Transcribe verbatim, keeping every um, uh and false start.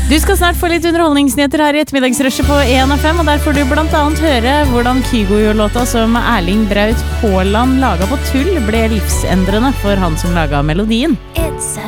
Du skal snart få litt underholdningsnyheter her i ettermiddagsrushet på E N F M, og der får du blant annet høre hvordan Kygo-låta som Erling Braut Haaland laget på tull ble livsendrende for han som laget melodien.